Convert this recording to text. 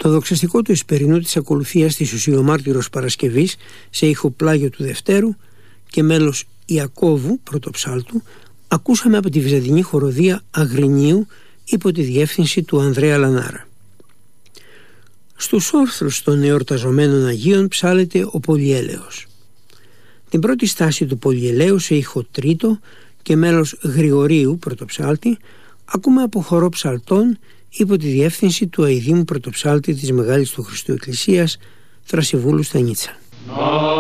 Το δοξαστικό του Εσπερινού της ακολουθίας της Ουσιομάρτυρος Παρασκευής σε ηχοπλάγιο του Δευτέρου και μέλος Ιακώβου πρωτοψάλτου ακούσαμε από τη Βυζαντινή χοροδία Αγρινίου υπό τη διεύθυνση του Ανδρέα Λανάρα. Στους όρθρους των εορταζομένων Αγίων ψάλεται ο Πολυέλεος. Την πρώτη στάση του Πολυελαίου σε ήχο τρίτο και μέλος Γρηγορίου πρωτοψάλτη ακούμε από χορό ψαλτών υπό τη διεύθυνση του αηδήμου πρωτοψάλτη της Μεγάλης του Χριστού Εκκλησίας Θρασιβούλου Στανίτσα.